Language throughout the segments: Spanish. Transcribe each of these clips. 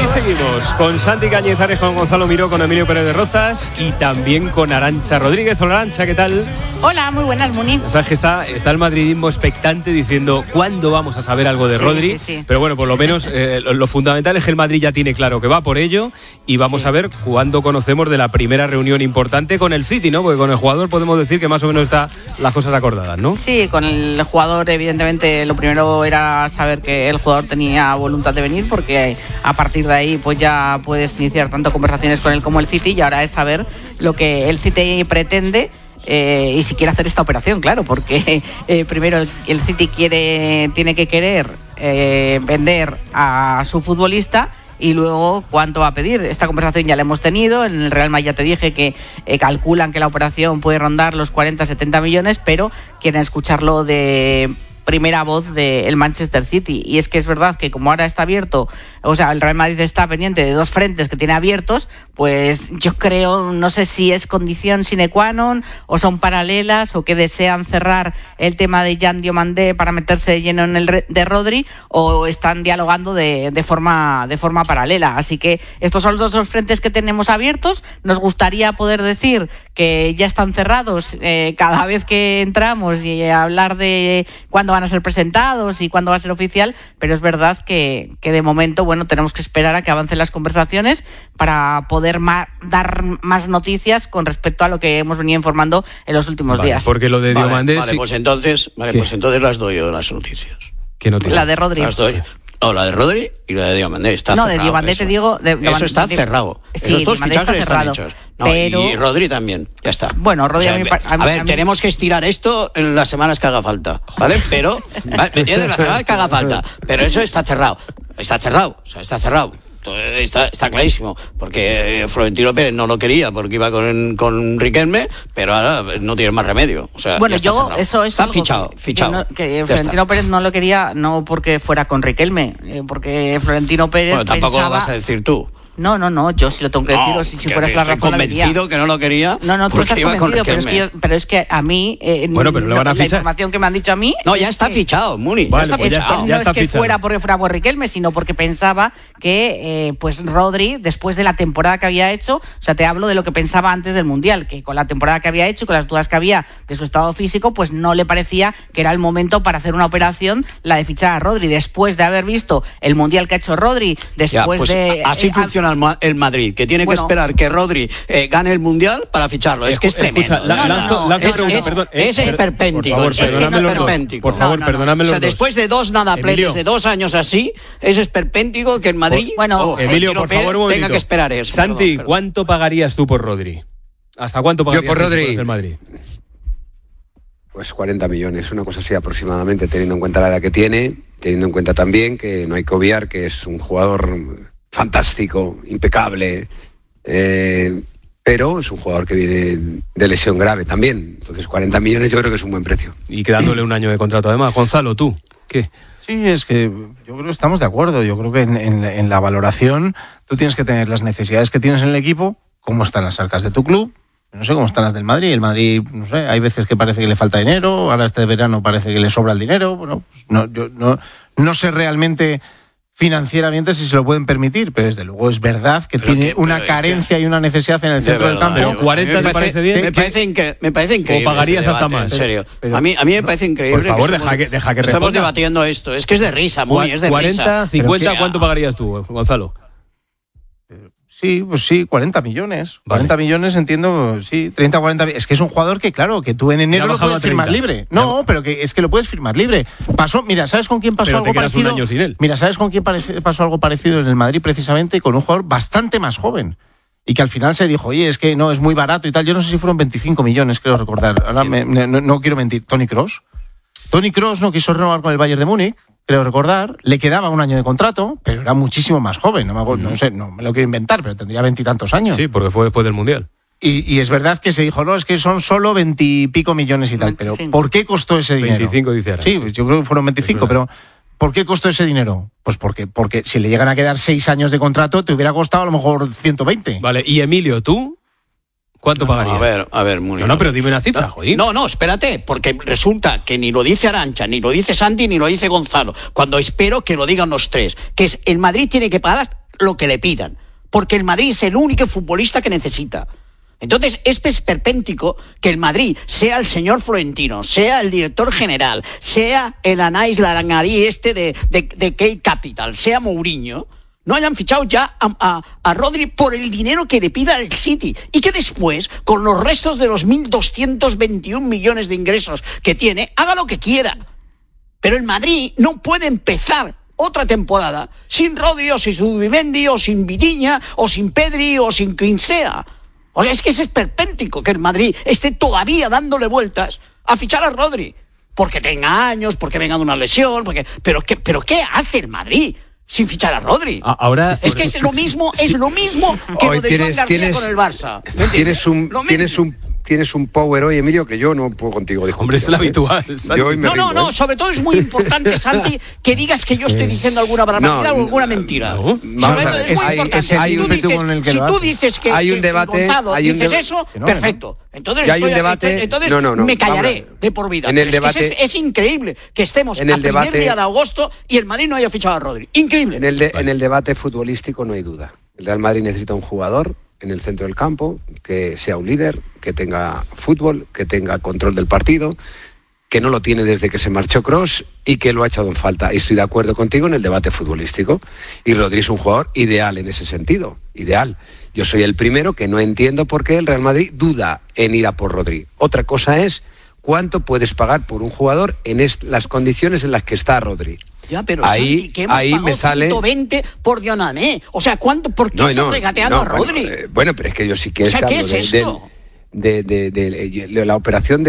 seguimos con Santi Cañizares, con Gonzalo Miró, con Emilio Pérez de Rozas y también con Arantxa Rodríguez. Hola, Arantxa, ¿qué tal? Hola, muy buenas, Muni. O sea, que está el madridismo expectante diciendo ¿cuándo vamos a saber algo de Rodri? Sí. Pero bueno, por lo menos lo fundamental es que el Madrid ya tiene claro que va por ello y vamos a ver cuándo conocemos de la primera reunión importante con el City, ¿no? Porque con el jugador podemos decir que más o menos está las cosas acordadas, ¿no? Sí, con el jugador evidentemente lo primero era saber que el jugador tenía voluntad de venir, porque a partir de ahí pues ya puedes iniciar tanto conversaciones con él como el City, y ahora es saber lo que el City pretende. Y si quiere hacer esta operación, claro, porque primero el City tiene que querer vender a su futbolista, y luego cuánto va a pedir. Esta conversación ya la hemos tenido. En el Real Madrid ya te dije que calculan que la operación puede rondar los 40-70 millones, pero quieren escucharlo de primera voz del Manchester City. Y es que es verdad que como ahora está abierto, o sea, el Real Madrid está pendiente de dos frentes que tiene abiertos, pues yo creo, no sé si es condición sine qua non o son paralelas, o que desean cerrar el tema de Jan Diomandé para meterse lleno en el de Rodri, o están dialogando de forma paralela. Así que estos son los dos frentes que tenemos abiertos. Nos gustaría poder decir que ya están cerrados cada vez que entramos y hablar de cuándo van a ser presentados y cuándo va a ser oficial, pero es verdad que de momento, bueno, tenemos que esperar a que avancen las conversaciones para poder dar más noticias con respecto a lo que hemos venido informando en los últimos días. Porque lo de Diomandé... Pues entonces las doy yo las noticias. ¿Qué noticias? La de Rodri. Las doy. No, la de Rodri y la de Diomandé. Está cerrado. No, de Diomandé te digo... Eso está cerrado. Sí, esos dos fichajes están hechos. No, pero... Y Rodri también, ya está. Bueno, Rodri a ver, tenemos que estirar esto en las semanas que haga falta, ¿vale? Pero, ¿me entiendes? Las semanas que haga falta. Pero eso está cerrado. Está cerrado, o sea, está cerrado. Está clarísimo, porque Florentino Pérez no lo quería porque iba con Riquelme, pero ahora no tiene más remedio. O sea, bueno, eso está fichado. Que Florentino Pérez no lo quería, no porque fuera con Riquelme, porque Florentino Pérez tampoco pensaba... lo vas a decir tú. No, yo sí lo tengo que decir, o si fueras la razón convencido que no lo quería. No, tú estás convencido, pero es que a mí bueno, pero le van a la fichar. Información que me han dicho a mí... No, ya está fichado, Muni, vale, ya está fichado. Ya no está es que fichado. fuera porque fuera por Riquelme, sino porque pensaba que pues Rodri, después de la temporada que había hecho, o sea, te hablo de lo que pensaba antes del Mundial, que con la temporada que había hecho y con las dudas que había de su estado físico, pues no le parecía que era el momento para hacer una operación, la de fichar a Rodri, después de haber visto el Mundial que ha hecho Rodri, después de... Así funciona el Madrid, que tiene que esperar que Rodri gane el Mundial para ficharlo. Es que es tremendo. Es esperpéntico. Por favor, perdóname los dos. O sea, después de dos nadapletes de 2 años así, es esperpéntico que en Madrid Emilio, por favor, un tenga que esperar eso. Santi, ¿cuánto pagarías tú por Rodri? ¿Hasta cuánto pagarías yo por Rodri? El Madrid? Pues 40 millones, una cosa así aproximadamente, teniendo en cuenta la edad que tiene, teniendo en cuenta también que no hay que obviar que es un jugador fantástico, impecable, pero es un jugador que viene de lesión grave también. Entonces 40 millones yo creo que es un buen precio. Y quedándole un año de contrato además. Gonzalo, ¿tú qué? Sí, es que yo creo que estamos de acuerdo. Yo creo que en la valoración tú tienes que tener las necesidades que tienes en el equipo, cómo están las arcas de tu club. No sé cómo están las del Madrid. El Madrid, no sé, hay veces que parece que le falta dinero, ahora este verano parece que le sobra el dinero. Bueno, pues yo no sé realmente financieramente si se lo pueden permitir, pero desde luego es verdad que tiene una carencia y una necesidad en el centro del campo. Pero 40 te parece bien. Me parece increíble. ¿O pagarías hasta más? En serio. Pero, a mí me parece increíble. Por favor, deja que estamos responda. debatiendo esto. Es que es de risa, Muni, es de 40, risa. 50, ¿cuánto pagarías tú, Gonzalo? Sí, pues sí, 40 millones. Vale. 40 millones entiendo, sí, 30, 40. Es que es un jugador que, claro, que tú en enero lo puedes firmar libre. No, pero que es que lo puedes firmar libre. Mira, ¿sabes con quién pasó algo parecido? Un año sin él. Mira, ¿sabes con quién pasó algo parecido en el Madrid precisamente? Con un jugador bastante más joven. Y que al final se dijo, oye, es que no, es muy barato y tal. Yo no sé si fueron 25 millones, creo recordar. Ahora no quiero mentir. Toni Kroos. Toni Kroos no quiso renovar con el Bayern de Múnich, creo recordar, le quedaba un año de contrato, pero era muchísimo más joven, no sé, no me lo quiero inventar, pero tendría 20 y tantos años. Sí, porque fue después del Mundial. Y es verdad que se dijo, no, es que son solo 20 y pico millones y tal, 25. Pero ¿por qué costó ese dinero? 25 dice ahora. Sí, yo creo que fueron 25, pero ¿por qué costó ese dinero? Pues porque si le llegan a quedar 6 años de contrato, te hubiera costado a lo mejor 120. Vale, y Emilio, ¿tú? ¿Cuánto pagarías? A ver, Muni. No, pero dime una cifra, joder. No, espérate, porque resulta que ni lo dice Arantxa, ni lo dice Santi, ni lo dice Gonzalo. Cuando espero que lo digan los tres, que es el Madrid tiene que pagar lo que le pidan, porque el Madrid es el único futbolista que necesita. Entonces, es esperpéntico que el Madrid, sea el señor Florentino, sea el director general, sea el Anais Larangarí de K-Capital, sea Mourinho, no hayan fichado ya a Rodri por el dinero que le pida el City, y que después, con los restos de los 1.221 millones de ingresos que tiene, haga lo que quiera. Pero el Madrid no puede empezar otra temporada sin Rodri, o sin Zubimendi, o sin Vitinha, o sin Pedri, o sin quien sea. O sea, es que es esperpéntico que el Madrid esté todavía dándole vueltas a fichar a Rodri. Porque tenga años, porque venga de una lesión, pero ¿qué hace el Madrid sin fichar a Rodri? Ahora es que es lo mismo que lo de Joan García con el Barça. Tienes un power hoy, Emilio, que yo no puedo contigo discutir. Hombre, es el habitual. No, sobre todo es muy importante, Santi, que digas que yo estoy diciendo alguna barbaridad o alguna mentira. No. Es muy importante. Si tú dices que hay un debate, Gonzalo dices eso, perfecto. Entonces me callaré de por vida. En el debate, es increíble que estemos en el primer día de agosto y el Madrid no haya fichado a Rodri. Increíble. En el debate futbolístico no hay duda. El Real Madrid necesita un jugador en el centro del campo, que sea un líder, que tenga fútbol, que tenga control del partido, que no lo tiene desde que se marchó Kroos y que lo ha echado en falta. Y estoy de acuerdo contigo en el debate futbolístico. Y Rodri es un jugador ideal en ese sentido, ideal. Yo soy el primero que no entiendo por qué el Real Madrid duda en ir a por Rodri. Otra cosa es cuánto puedes pagar por un jugador en las condiciones en las que está Rodri. Ya, pero ahí, Santi, que hemos pagado me sale 120 por Dionane. O sea, ¿por qué están regateando a Rodri? Bueno, pero es que yo sí que... O sea, ¿qué es esto? De la operación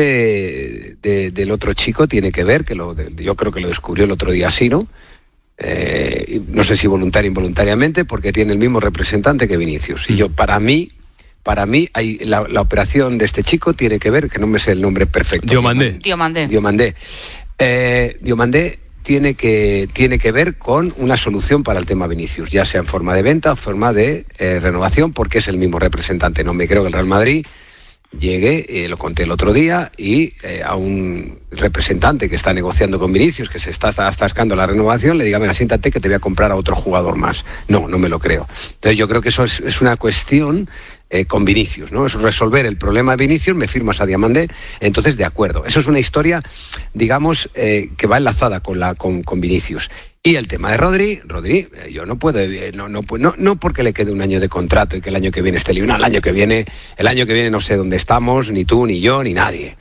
del otro chico tiene que ver, yo creo que lo descubrió el otro día así, ¿no? No sé si voluntaria o involuntariamente, porque tiene el mismo representante que Vinicius. Y yo, para mí la operación de este chico tiene que ver, que no me sé el nombre perfecto. Diomandé. Diomandé tiene que ver con una solución para el tema Vinicius, ya sea en forma de venta o forma de renovación, porque es el mismo representante. No me creo que el Real Madrid llegue, lo conté el otro día, y a un representante que está negociando con Vinicius, que se está atascando la renovación, le diga, venga, siéntate que te voy a comprar a otro jugador más. No me lo creo. Entonces yo creo que eso es una cuestión con Vinicius, ¿no? Es resolver el problema de Vinicius, me firmas a Diomandé, entonces de acuerdo. Eso es una historia, digamos, que va enlazada con Vinicius. Y el tema de Rodri, yo no puedo, no porque le quede un año de contrato y que el año que viene esté libre. No, el año que viene no sé dónde estamos, ni tú, ni yo, ni nadie.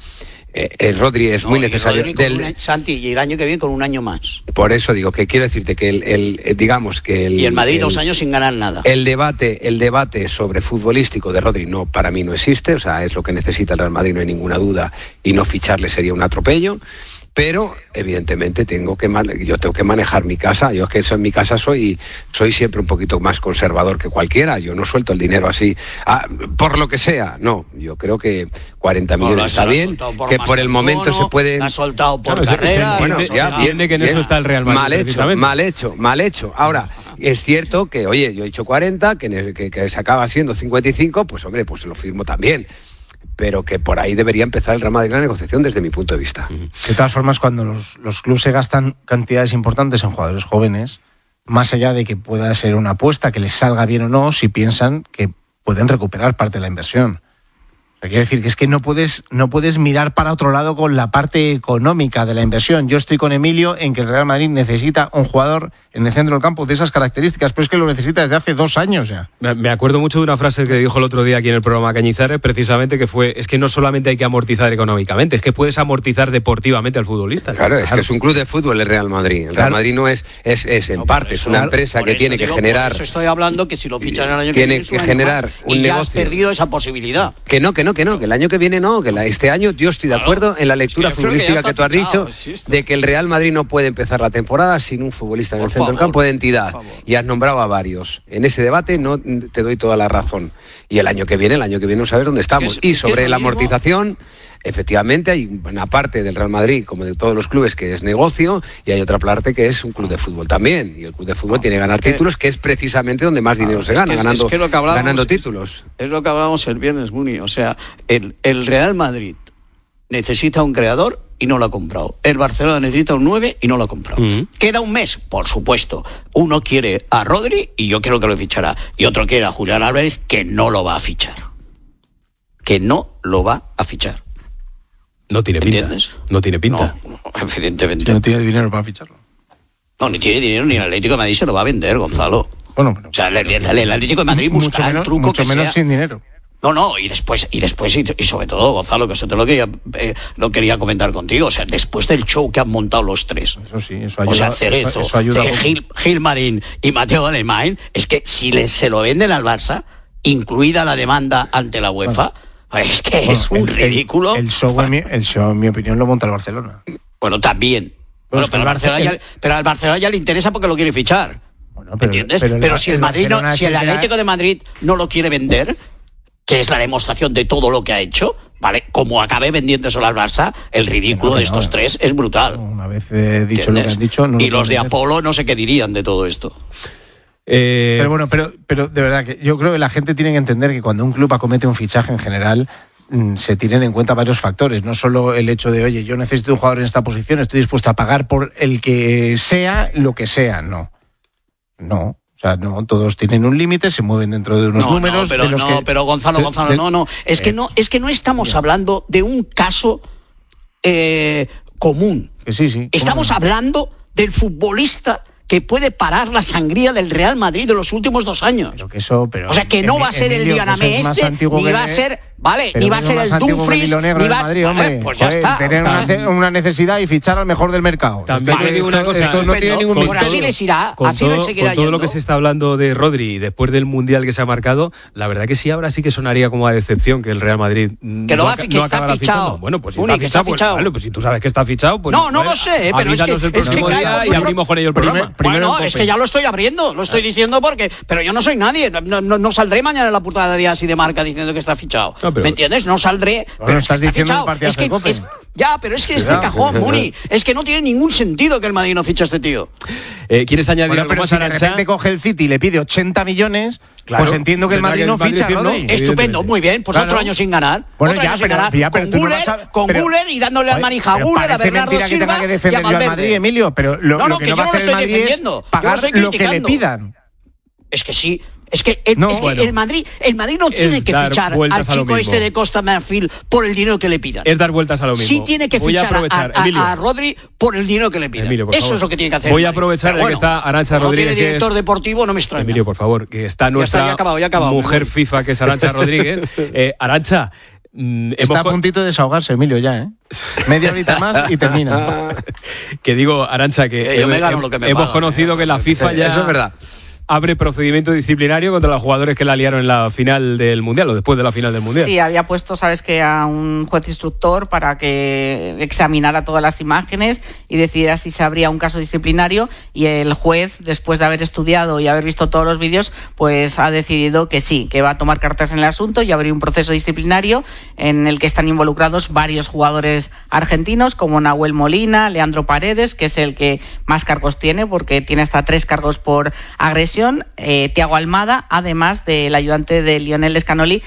El Rodri es muy necesario. Santi, y el año que viene con un año más. Por eso digo que quiero decirte que digamos que y el Madrid 2 años sin ganar nada. El debate sobre futbolístico de Rodri para mí no existe, o sea, es lo que necesita el Real Madrid, no hay ninguna duda, y no ficharle sería un atropello. Pero evidentemente yo tengo que manejar mi casa. Yo es que en mi casa soy siempre un poquito más conservador que cualquiera. Yo no suelto el dinero así por lo que sea. No, yo creo que 40 millones está bien, que por el momento se puede... Ha soltado por carrera. Entiende que en eso está el Real Madrid. Mal hecho. Ahora, es cierto que, oye, yo he dicho 40, que se acaba siendo 55, pues hombre, pues lo firmo también. Pero que por ahí debería empezar el Real Madrid la negociación desde mi punto de vista. De todas formas, cuando los clubes se gastan cantidades importantes en jugadores jóvenes, más allá de que pueda ser una apuesta, que les salga bien o no, si piensan que pueden recuperar parte de la inversión. Quiero decir que es que no puedes mirar para otro lado con la parte económica de la inversión. Yo estoy con Emilio en que el Real Madrid necesita un jugador en el centro del campo de esas características, pero es que lo necesita desde hace 2 años ya. Me acuerdo mucho de una frase que dijo el otro día aquí en el programa Cañizares, precisamente, que fue, es que no solamente hay que amortizar económicamente, es que puedes amortizar deportivamente al futbolista. Claro, es que es un club de fútbol el Real Madrid. El Real Madrid no es en parte, es una empresa que tiene que generar... Por eso estoy hablando que si lo fichan el año que viene... Tiene que generar un negocio. Y has perdido esa posibilidad. Que el año que viene no, este año yo estoy de acuerdo en la lectura futbolística que tú has dicho, de que el Real Madrid no puede empezar la temporada sin un futbolista en el centro del campo de entidad, y has nombrado a varios. En ese debate no te doy toda la razón. Y el año que viene no sabes dónde estamos. Y sobre la amortización, efectivamente hay una parte del Real Madrid, como de todos los clubes, que es negocio, y hay otra parte que es un club de fútbol también. Y el club de fútbol tiene que ganar títulos, que es precisamente donde más dinero se gana, ganando títulos. Es lo que hablábamos el viernes, Muni. O sea, el Real Madrid necesita un creador y no lo ha comprado. El Barcelona necesita un 9 y no lo ha comprado. ¿Queda un mes? Por supuesto. Uno quiere a Rodri y yo creo que lo fichará. Y otro quiere a Julián Álvarez, que no lo va a fichar. Que no lo va a fichar. No tiene pinta. ¿Entiendes? No tiene pinta. No, evidentemente. Si no tiene dinero para ficharlo. No, ni tiene dinero, ni el Atlético de Madrid se lo va a vender, Gonzalo. Bueno, pero... O sea, el Atlético de Madrid buscará el truco mucho que menos sea. sin dinero. No, y después y sobre todo, Gonzalo, que eso te lo quería comentar contigo, o sea, después del show que han montado los tres. Eso sí, eso ayuda. O sea, Cerezo, eso ayuda Gil Marín y Mateo Alemán, es que si se lo venden al Barça, incluida la demanda ante la UEFA, es que es un ridículo. El show, en mi opinión, lo monta el Barcelona. Bueno, también. Bueno, pero al Barcelona ya le interesa porque lo quiere fichar. Bueno, ¿entiendes? Pero si el Atlético de Madrid no lo quiere vender, que es la demostración de todo lo que ha hecho, ¿vale? Como acabe vendiéndoselo al Barça, el ridículo de estos tres es brutal. Una vez dicho lo que han dicho... y los de Apolo no sé qué dirían de todo esto. Pero bueno, pero de verdad que yo creo que la gente tiene que entender que cuando un club acomete un fichaje en general se tienen en cuenta varios factores, no solo el hecho de, oye, yo necesito un jugador en esta posición, estoy dispuesto a pagar por el que sea lo que sea, no. O sea, no, todos tienen un límite, se mueven dentro de unos números. Pero Gonzalo, no. Es que no estamos hablando de un caso común. Sí. Estamos hablando del futbolista que puede parar la sangría del Real Madrid de los últimos 2 años. Pero o sea, que no va a ser el Dianamé ni va a ser... Vale, ni va a ser el Dumfries, ni va a ser... Vale, pues ya está. Tener una necesidad y fichar al mejor del mercado. También le digo una cosa. Esto no tiene ningún misterio. Así les irá, así les seguirá yendo. Con todo yendo. lo que se está hablando de Rodri después del Mundial que se ha marcado, la verdad que sí, ahora sí que sonaría como a decepción que el Real Madrid que está fichado. Bueno, pues si está fichado, pues si tú sabes que está fichado, pues... No lo sé, pero es que y abrimos con ello el programa. Bueno, es que ya lo estoy abriendo, lo estoy diciendo porque... Pero yo no soy nadie, no saldré mañana en la portada de Días y de Marca diciendo que está fichado. ¿Me entiendes? No saldré, pero estás diciendo el partido de Copa. Pero es que este cajón, Muni, es que no tiene ningún sentido que el Madrid no fiche a este tío. ¿Quieres añadir algo más, si de repente coge el City y le pide 80 millones, claro, pues entiendo que el Madrid no ficha, ¿no? Estupendo, muy bien, pues otro año sin ganar. Bueno, otro año sin ganar, con Güler y dándole al manija a Güler, a Bernardo Silva que tenga que defender yo al Madrid, Emilio, pero lo que no va a hacer el Madrid es pagar lo que le pidan. Es que sí. El Madrid no tiene que fichar al chico este de Costa Marfil por el dinero que le pidan. Es dar vueltas a lo mismo. Sí tiene que fichar a Rodri por el dinero que le pidan. Emilio, eso es lo que tiene que hacer. Voy a aprovechar que está Arantxa Rodríguez. No tiene director deportivo, no me extraña. Emilio, por favor, que está nuestra mujer FIFA, que es Arantxa Rodríguez. Arantxa, está a puntito de desahogarse, Emilio, ya, ¿eh? Media horita más y termina. Que digo, Arantxa, que hemos conocido que la FIFA ya... Eso es verdad. Abre procedimiento disciplinario contra los jugadores que la liaron en la final del Mundial o después de la final del Mundial. Sí, había puesto, sabes, que a un juez instructor para que examinara todas las imágenes y decidiera si se abría un caso disciplinario, y el juez, después de haber estudiado y haber visto todos los vídeos, pues ha decidido que sí, que va a tomar cartas en el asunto y abrir un proceso disciplinario en el que están involucrados varios jugadores argentinos como Nahuel Molina, Leandro Paredes, que es el que más cargos tiene porque tiene hasta 3 cargos por agresión, Thiago Almada, además del ayudante de Lionel Scaloni,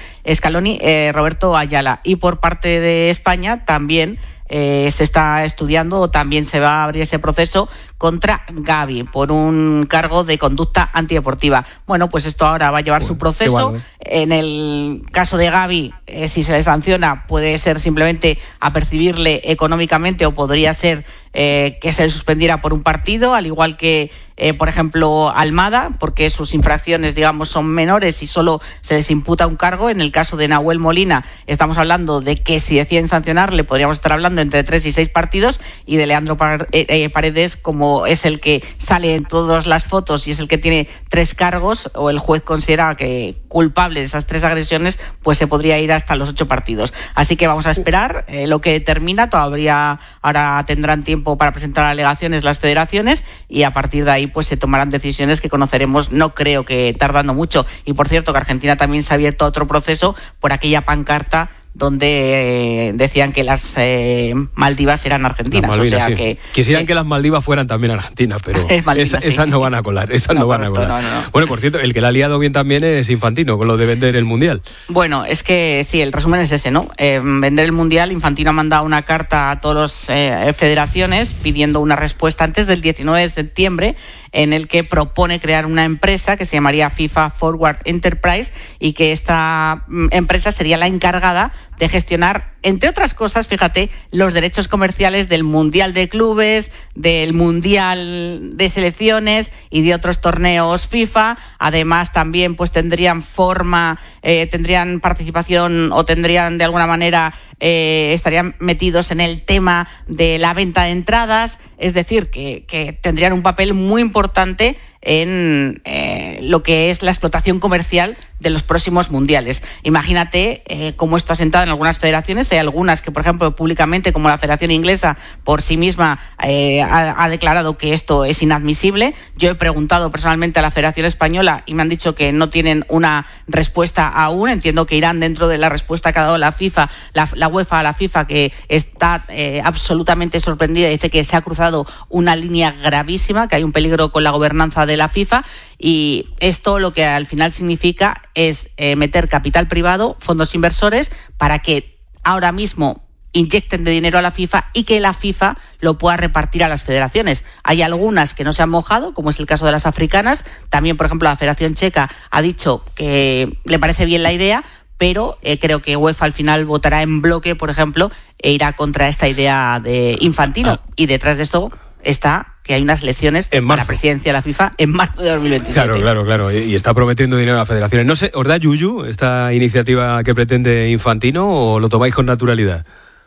Roberto Ayala. Y por parte de España también se está estudiando, o también se va a abrir ese proceso contra Gavi por un cargo de conducta antideportiva. Bueno, pues esto ahora va a llevar su proceso. En el caso de Gavi, si se le sanciona, puede ser simplemente apercibirle económicamente, o podría ser que se le suspendiera por un partido, al igual que, por ejemplo, Almada, porque sus infracciones, digamos, son menores y solo se les imputa un cargo. En el caso de Nahuel Molina, estamos hablando de que si deciden sancionarle, podríamos estar hablando entre 3 y 6 partidos, y de Leandro Paredes, como es el que sale en todas las fotos y es el que tiene 3 cargos, o el juez considera que culpable de esas 3 agresiones, pues se podría ir hasta los 8 partidos. Así que vamos a esperar lo que termina. Todavía ahora tendrán tiempo para presentar alegaciones las federaciones, y a partir de ahí pues se tomarán decisiones que conoceremos, no creo que tardando mucho. Y por cierto, que Argentina también se ha abierto a otro proceso por aquella pancarta donde decían que las Maldivas eran argentinas. Malvinas, o sea sí. que quisieran que las Maldivas fueran también argentinas, pero esas no van a colar, no van a colar. No. Bueno, por cierto, el que la ha liado bien también es Infantino con lo de vender el Mundial. Bueno, es que sí, el resumen es ese, ¿no? Vender el Mundial. Infantino ha mandado una carta a todas las federaciones pidiendo una respuesta antes del 19 de septiembre, en el que propone crear una empresa que se llamaría FIFA Forward Enterprise, y que esta empresa sería la encargada de gestionar, entre otras cosas, fíjate, los derechos comerciales del Mundial de Clubes, del Mundial de Selecciones y de otros torneos FIFA. Además, también pues tendrían participación, o tendrían de alguna manera estarían metidos en el tema de la venta de entradas. Es decir, que tendrían un papel muy importante en lo que es la explotación comercial de los próximos mundiales. Imagínate cómo esto ha sentado en algunas federaciones. Hay algunas que, por ejemplo, públicamente, como la Federación Inglesa, por sí misma ha declarado que esto es inadmisible. Yo he preguntado personalmente a la Federación Española y me han dicho que no tienen una respuesta aún. Entiendo que irán dentro de la respuesta que ha dado la FIFA, la UEFA a la FIFA, que está absolutamente sorprendida. Dice que se ha cruzado una línea gravísima, que hay un peligro con la gobernanza de la FIFA, y esto lo que al final significa es meter capital privado, fondos inversores, para que ahora mismo inyecten de dinero a la FIFA y que la FIFA lo pueda repartir a las federaciones. Hay algunas que no se han mojado, como es el caso de las africanas. También, por ejemplo, la Federación Checa ha dicho que le parece bien la idea, pero creo que UEFA al final votará en bloque, por ejemplo, e irá contra esta idea de Infantino. Y detrás de esto está que hay unas elecciones para la presidencia de la FIFA en marzo de 2027. Claro. Y está prometiendo dinero a las federaciones. No sé, ¿os da yuyu esta iniciativa que pretende Infantino o lo tomáis con naturalidad?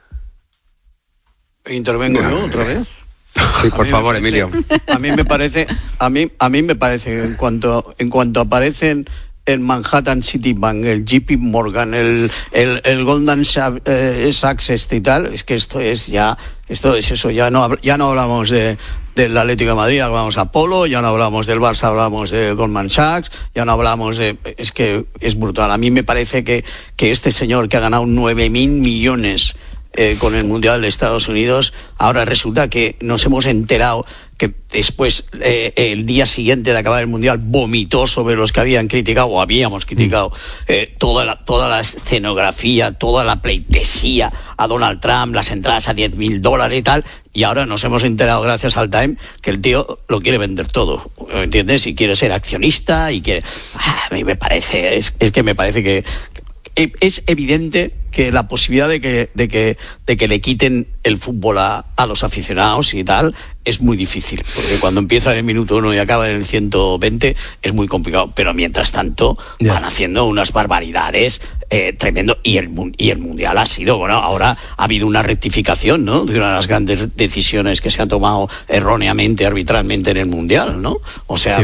¿Intervengo yo otra vez? Sí, por favor, Emilio. A mí me parece que en cuanto aparecen el Manhattan City Bank, el JP Morgan, el Goldman Sachs y tal, es que esto es eso, ya no hablamos del Atlético de Madrid, hablamos de Apolo, ya no hablamos del Barça, hablamos de Goldman Sachs, ya no hablamos es que es brutal. A mí me parece que este señor que ha ganado 9.000 millones con el Mundial de Estados Unidos, ahora resulta que nos hemos enterado que después, el día siguiente de acabar el Mundial, vomitó sobre los que habían criticado, o habíamos criticado, toda la escenografía, toda la pleitesía a Donald Trump, las entradas a $10.000 y tal, y ahora nos hemos enterado, gracias al Time, que el tío lo quiere vender todo, ¿entiendes? Y quiere ser accionista, y quiere... A mí me parece, es que me parece que es evidente que la posibilidad de que le quiten el fútbol a los aficionados y tal es muy difícil, porque cuando empieza en el minuto 1 y acaba en el 120 es muy complicado, pero mientras tanto van haciendo unas barbaridades tremendo, y el Mundial ha sido, bueno, ahora ha habido una rectificación, ¿no?, de una de las grandes decisiones que se han tomado erróneamente, arbitralmente en el Mundial, ¿no? O sea,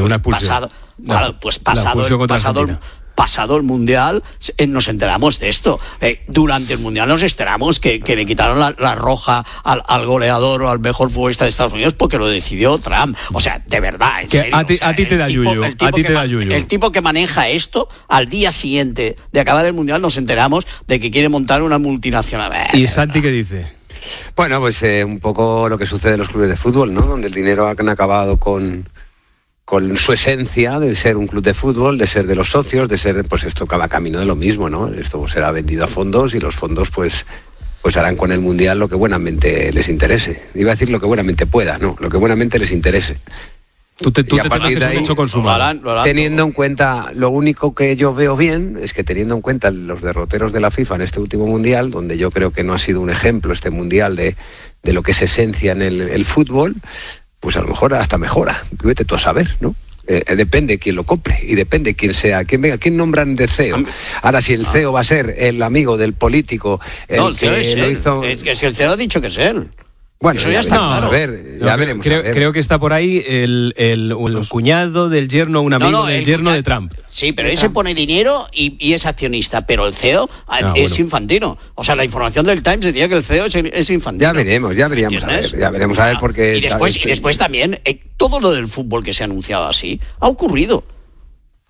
pasado el Mundial nos enteramos de esto. Durante el Mundial nos enteramos que le quitaron la roja al goleador o al mejor futbolista de Estados Unidos porque lo decidió Trump. O sea, de verdad, en serio. A ti te da yuyu. El tipo que maneja esto, al día siguiente de acabar el Mundial nos enteramos de que quiere montar una multinacional. ¿Y Santi qué dice? Bueno, pues un poco lo que sucede en los clubes de fútbol, ¿no? Donde el dinero han acabado con su esencia de ser un club de fútbol, de ser de los socios, de ser, pues esto cada camino de lo mismo, ¿no? Esto será vendido a fondos y los fondos pues harán con el Mundial lo que buenamente les interese. Iba a decir lo que buenamente pueda, no, lo que buenamente les interese. Tú te tendrás que mucho consumar. Teniendo en cuenta, lo único que yo veo bien es que teniendo en cuenta los derroteros de la FIFA en este último Mundial, donde yo creo que no ha sido un ejemplo este Mundial de lo que es esencia en el fútbol, pues a lo mejor hasta mejora. Vete tú a saber, ¿no? Depende quién lo compre y depende quién sea, quién nombran de CEO. Ahora, si el CEO va a ser el amigo del polícuco, el CEO es él. Es que el CEO ha dicho que es él. Bueno, eso ya está claro. Veremos. Creo que está por ahí el cuñado del yerno, un amigo del yerno de Trump. Sí, pero ese pone dinero y es accionista, pero el CEO es Infantino. O sea, la información del Times decía que el CEO es Infantino. Ya veremos a ver porque... Y después también, todo lo del fútbol que se ha anunciado así, ha ocurrido.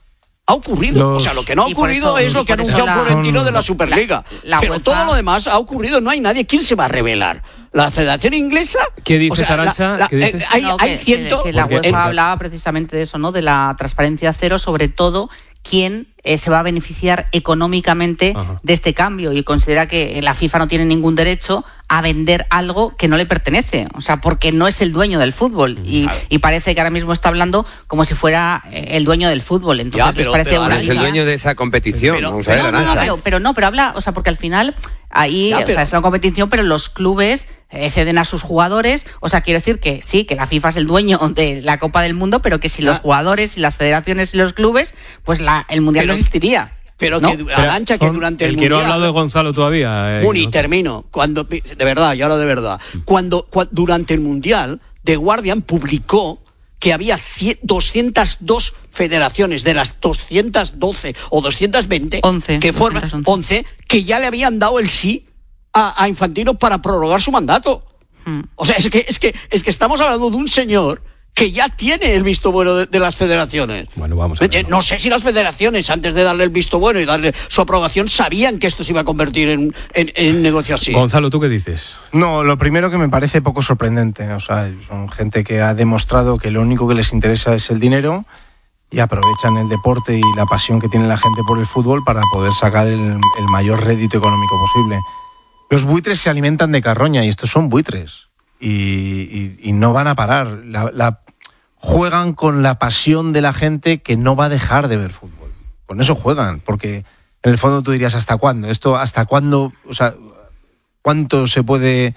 Ha ocurrido. O sea, lo que no ha ocurrido es lo que ha anunciado Florentino de la Superliga. Pero UEFA, todo lo demás ha ocurrido. No hay nadie. ¿Quién se va a revelar? ¿La Federación Inglesa? ¿Qué dices, Arantxa? ¿Qué dices? Que la UEFA hablaba precisamente de eso, ¿no? De la transparencia cero, sobre todo quién se va a beneficiar económicamente de este cambio, y considera que la FIFA no tiene ningún derecho a vender algo que no le pertenece, o sea, porque no es el dueño del fútbol, y parece que ahora mismo está hablando como si fuera el dueño del fútbol. Entonces les parece ahora es el dueño de esa competición. Pero habla, o sea, porque al final ahí, o sea, es una competición, pero los clubes ceden a sus jugadores. O sea, quiero decir que sí, que la FIFA es el dueño de la Copa del Mundo, pero que sin los jugadores y las federaciones y los clubes, pues el Mundial no existiría. Pero ¿no? Arantxa, que durante el Mundial... que no ha hablado de Gonzalo todavía. Muni, termino. De verdad, y ahora de verdad. Cuando durante el Mundial, The Guardian publicó que había 202 federaciones de las 212 o 220 que forman 11 que ya le habían dado el sí a Infantino para prorrogar su mandato. O sea, es que estamos hablando de un señor que ya tiene el visto bueno de las federaciones. Bueno, vamos a ver. No sé si las federaciones, antes de darle el visto bueno y darle su aprobación, sabían que esto se iba a convertir en negocio así. Gonzalo, ¿tú qué dices? No, lo primero que me parece poco sorprendente. O sea, son gente que ha demostrado que lo único que les interesa es el dinero y aprovechan el deporte y la pasión que tiene la gente por el fútbol para poder sacar el mayor rédito económico posible. Los buitres se alimentan de carroña y estos son buitres. Y no van a parar. Juegan con la pasión de la gente que no va a dejar de ver fútbol. Con eso juegan, porque en el fondo tú dirías, ¿hasta cuándo? ¿Hasta cuándo? O sea, ¿cuánto se puede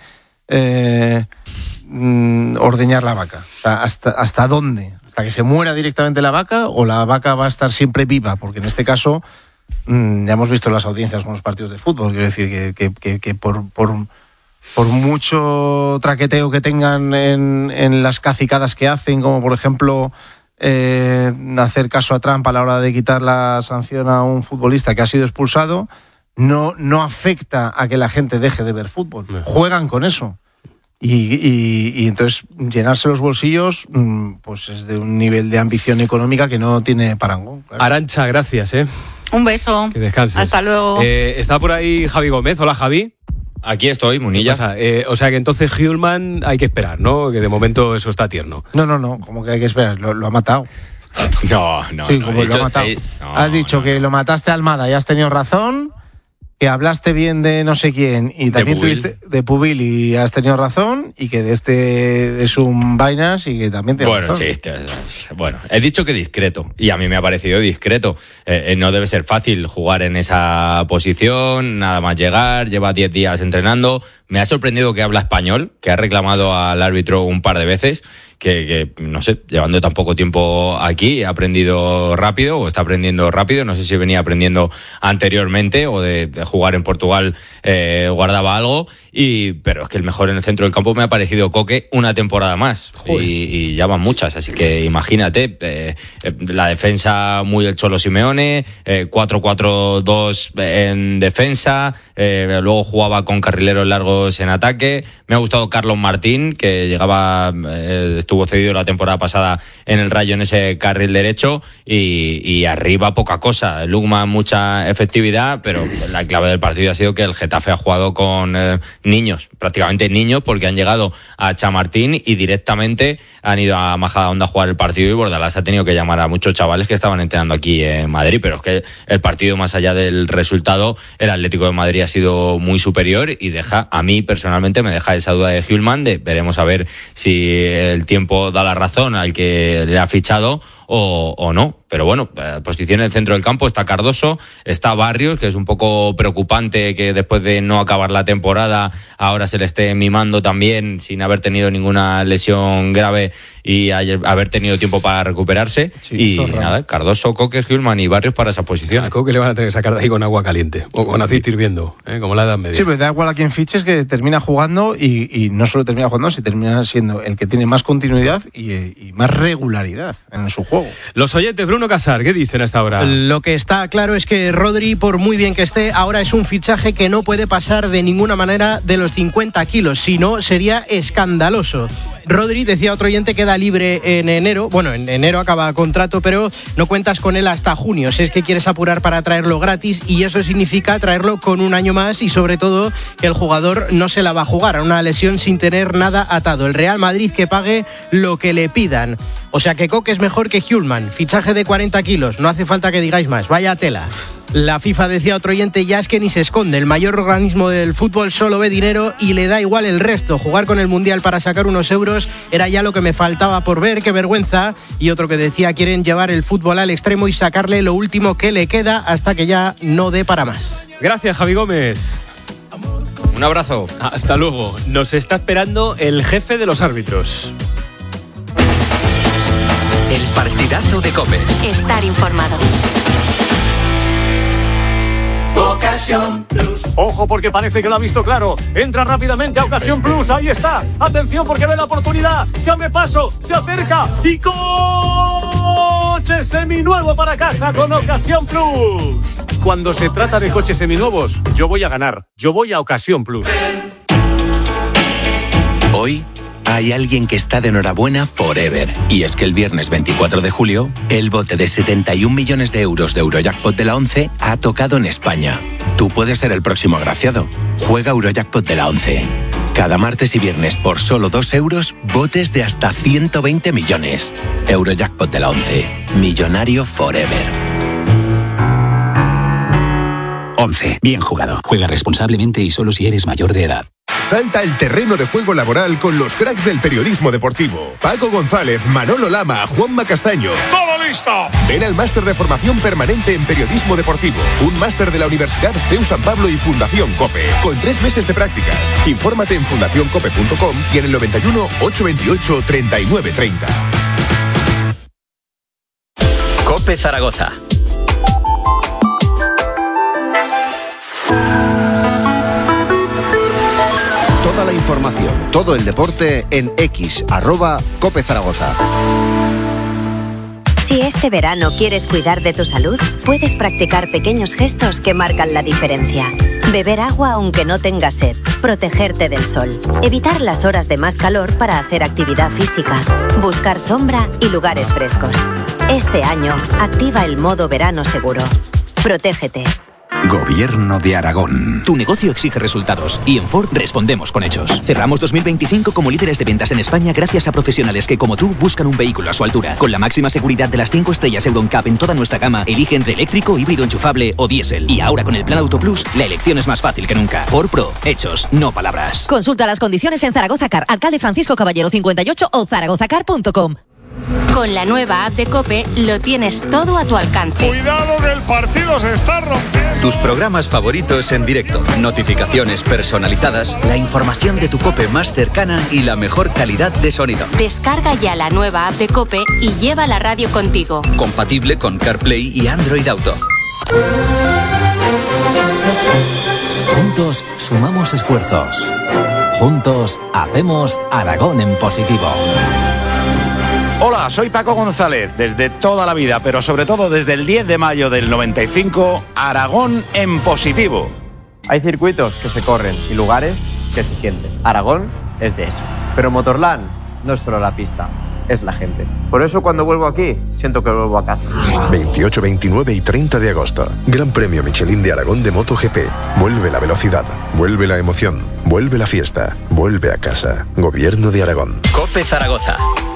ordeñar la vaca? O sea, ¿hasta dónde? ¿Hasta que se muera directamente la vaca o la vaca va a estar siempre viva? Porque en este caso ya hemos visto las audiencias con los partidos de fútbol. Quiero decir que por mucho traqueteo que tengan en las cacicadas que hacen, como por ejemplo hacer caso a Trump a la hora de quitar la sanción a un futbolista que ha sido expulsado, no afecta a que la gente deje de ver fútbol. Juegan con eso. Y entonces llenarse los bolsillos pues es de un nivel de ambición económica que no tiene parangón. Claro. Arantxa, gracias. Un beso. Que descanses. Hasta luego. Está por ahí Javi Gómez. Hola, Javi. Aquí estoy, Munilla. O sea que entonces Hjulmand hay que esperar, ¿no? Que de momento eso está tierno. No, como que hay que esperar, lo ha matado. No. Sí, como lo ha matado. Has dicho que lo mataste a Almada y has tenido razón, que hablaste bien de no sé quién y también tuviste de Pubil y has tenido razón, y que de este es un vainas y que también te razón. Bueno, he dicho que discreto y a mí me ha parecido discreto. No debe ser fácil jugar en esa posición, nada más llegar, lleva 10 días entrenando. Me ha sorprendido que habla español, que ha reclamado al árbitro un par de veces, que no sé, llevando tan poco tiempo aquí, ha aprendido rápido o está aprendiendo rápido. No sé si venía aprendiendo anteriormente o de jugar en Portugal guardaba algo. Pero es que el mejor en el centro del campo me ha parecido Coque una temporada más. Y ya van muchas, así que imagínate, la defensa muy del Cholo Simeone, 4-4-2 en defensa, luego jugaba con carrileros largos en ataque. Me ha gustado Carlos Martín, que llegaba, estuvo cedido la temporada pasada en el Rayo en ese carril derecho, y arriba poca cosa. Lugman mucha efectividad, pero la clave del partido ha sido que el Getafe ha jugado con niños, prácticamente niños, porque han llegado a Chamartín y directamente han ido a Majadahonda a jugar el partido, y Bordalás ha tenido que llamar a muchos chavales que estaban entrenando aquí en Madrid. Pero es que el partido, más allá del resultado, el Atlético de Madrid ha sido muy superior y a mí personalmente me deja esa duda de Hjulmand, veremos a ver si el tiempo da la razón al que le ha fichado o no. Pero bueno, posición en el centro del campo está Cardoso, está Barrios, que es un poco preocupante que después de no acabar la temporada ahora se le esté mimando también sin haber tenido ninguna lesión grave y haber tenido tiempo para recuperarse. Sí, y nada, Cardoso, Coque, Hjulmand y Barrios para esas posiciones. A Coque le van a tener que sacar de ahí con agua caliente o con aceite hirviendo, como la Edad Media. Sí, pero da igual a quien fiches, que termina jugando y no solo termina jugando, sino termina siendo el que tiene más continuidad y más regularidad en su juego. Los oyentes, Bruno Casar, ¿qué dicen a esta hora? Lo que está claro es que Rodri, por muy bien que esté, ahora es un fichaje que no puede pasar de ninguna manera de los 50 kilos, si no sería escandaloso. Rodri, decía otro oyente, queda libre en enero. Bueno, en enero acaba contrato, pero no cuentas con él hasta junio. Si es que quieres apurar para traerlo gratis, y eso significa traerlo con un año más y sobre todo que el jugador no se la va a jugar a una lesión sin tener nada atado. El Real Madrid que pague lo que le pidan. O sea que Coque es mejor que Hjulman. Fichaje de 40 kilos. No hace falta que digáis más. Vaya tela. La FIFA, decía otro oyente, ya es que ni se esconde. El mayor organismo del fútbol solo ve dinero y le da igual el resto. Jugar con el Mundial para sacar unos euros era ya lo que me faltaba por ver. ¡Qué vergüenza! Y otro que decía, quieren llevar el fútbol al extremo y sacarle lo último que le queda hasta que ya no dé para más. Gracias, Javi Gómez. Un abrazo. Hasta luego. Nos está esperando el jefe de los árbitros. El partidazo de COPE. Estar informado. Ocasión Plus. Ojo, porque parece que lo ha visto claro. Entra rápidamente a Ocasión Plus. Ahí está. Atención, porque ve la oportunidad. Se abre paso, se acerca y coche seminuevo para casa con Ocasión Plus. Cuando se trata de coches seminuevos, yo voy a ganar. Yo voy a Ocasión Plus. Hoy hay alguien que está de enhorabuena forever. Y es que el viernes 24 de julio, el bote de 71 millones de euros de Eurojackpot de la 11 ha tocado en España. Tú puedes ser el próximo agraciado. Juega Eurojackpot de la 11. Cada martes y viernes por solo 2 euros, botes de hasta 120 millones. Eurojackpot de la 11. Millonario forever. 11. Bien jugado. Juega responsablemente y solo si eres mayor de edad. Salta el terreno de juego laboral con los cracks del periodismo deportivo. Paco González, Manolo Lama, Juanma Castaño. ¡Todo listo! Ven al máster de formación permanente en periodismo deportivo. Un máster de la Universidad CEU San Pablo y Fundación COPE. Con 3 meses de prácticas. Infórmate en fundacioncope.com y en el 91 828 3930. COPE Zaragoza. Toda la información, todo el deporte en X, @COPE Zaragoza. Si este verano quieres cuidar de tu salud, puedes practicar pequeños gestos que marcan la diferencia. Beber agua aunque no tengas sed, protegerte del sol, evitar las horas de más calor para hacer actividad física, buscar sombra y lugares frescos. Este año, activa el modo verano seguro. Protégete. Gobierno de Aragón. Tu negocio exige resultados y en Ford respondemos con hechos. Cerramos 2025 como líderes de ventas en España gracias a profesionales que, como tú, buscan un vehículo a su altura. Con la máxima seguridad de las 5 estrellas Euro NCAP en toda nuestra gama, elige entre eléctrico, híbrido enchufable o diésel. Y ahora con el Plan Auto Plus, la elección es más fácil que nunca. Ford Pro. Hechos, no palabras. Consulta las condiciones en Zaragoza Car, Alcalde Francisco Caballero 58 o zaragozacar.com. Con la nueva app de COPE lo tienes todo a tu alcance. Cuidado que el partido se está rompiendo. Tus programas favoritos en directo, notificaciones personalizadas, la información de tu COPE más cercana y la mejor calidad de sonido. Descarga ya la nueva app de COPE y lleva la radio contigo. Compatible con CarPlay y Android Auto. Juntos sumamos esfuerzos. Juntos hacemos Aragón en positivo. Hola, soy Paco González, desde toda la vida, pero sobre todo desde el 10 de mayo del 95, Aragón en positivo. Hay circuitos que se corren y lugares que se sienten. Aragón es de eso. Pero Motorland no es solo la pista, es la gente. Por eso cuando vuelvo aquí, siento que vuelvo a casa. 28, 29 y 30 de agosto. Gran Premio Michelin de Aragón de MotoGP. Vuelve la velocidad, vuelve la emoción, vuelve la fiesta, vuelve a casa. Gobierno de Aragón. COPE Zaragoza.